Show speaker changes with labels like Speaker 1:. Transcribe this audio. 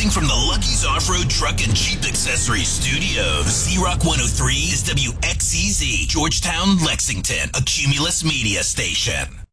Speaker 1: Broadcasting from the Lucky's Off-Road Truck and Jeep Accessories Studios. Z-Rock 103 is WXEZ, Georgetown, Lexington, a Cumulus media station.